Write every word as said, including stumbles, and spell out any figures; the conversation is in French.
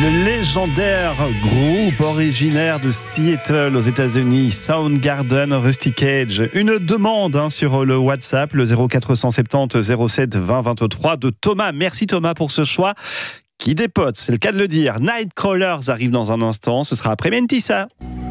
le légendaire groupe originaire de Seattle aux États-Unis, Soundgarden, Rusty Cage. Une demande hein, sur le WhatsApp, le zéro quatre cent soixante-dix zéro sept vingt vingt-trois de Thomas. Merci Thomas pour ce choix qui dépote, c'est le cas de le dire. Nightcrawlers arrive dans un instant, ce sera après Mentissa.